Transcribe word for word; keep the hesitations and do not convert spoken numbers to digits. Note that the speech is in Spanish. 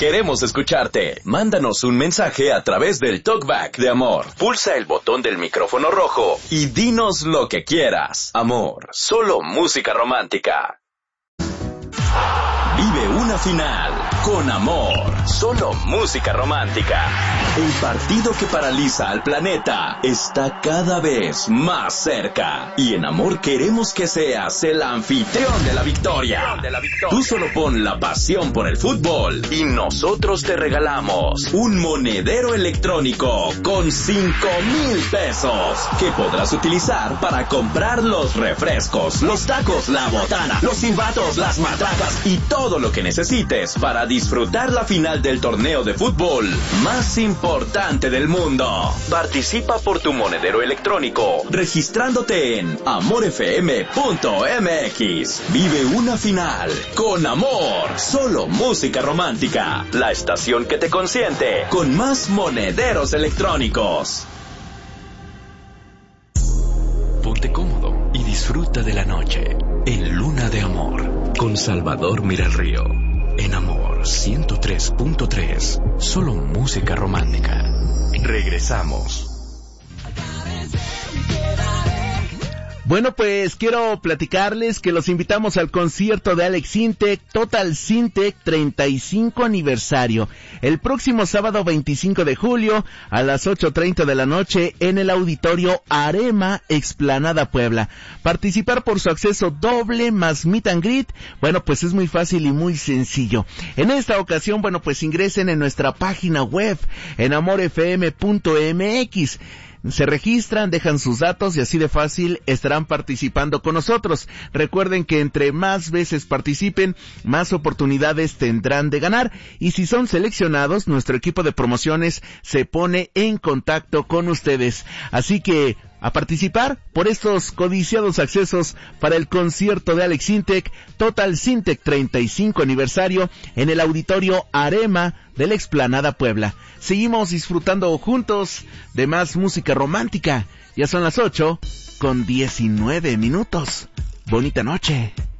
queremos escucharte. Mándanos un mensaje a través del Talkback de Amor. Pulsa el botón del micrófono rojo y dinos lo que quieras. Amor, solo música romántica. Vive una final con Amor, solo música romántica. El partido que paraliza al planeta está cada vez más cerca. Y en Amor queremos que seas el anfitrión de la victoria. Tú solo pon la pasión por el fútbol y nosotros te regalamos un monedero electrónico con cinco mil pesos que podrás utilizar para comprar los refrescos, los tacos, la botana, los silbatos, las matracas y todo lo que necesites para disfrutar la final del torneo de fútbol más importante del mundo. Participa por tu monedero electrónico registrándote en amor f m punto m x. Vive una final con Amor, solo música romántica. La estación que te consiente con más monederos electrónicos. Ponte cómodo y disfruta de la noche en Luna de Amor con Salvador Miralrío. En Amor ciento tres punto tres, solo música romántica. Regresamos. Bueno, pues quiero platicarles que los invitamos al concierto de Alex Sintek, Total Sintek treinta y cinco aniversario, el próximo sábado veinticinco de julio a las ocho treinta de la noche en el auditorio Arema, Explanada Puebla. Participar por su acceso doble más meet and greet, bueno, pues es muy fácil y muy sencillo. En esta ocasión, bueno, pues ingresen en nuestra página web en amor f m punto m x. Se registran, dejan sus datos y así de fácil estarán participando con nosotros. Recuerden que entre más veces participen, más oportunidades tendrán de ganar. Y si son seleccionados, nuestro equipo de promociones se pone en contacto con ustedes. Así que a participar por estos codiciados accesos para el concierto de Alex Sintek, Total Sintek treinta y cinco aniversario en el auditorio Arema de la Explanada Puebla. Seguimos disfrutando juntos de más música romántica. Ya son las ocho con diecinueve minutos. Bonita noche.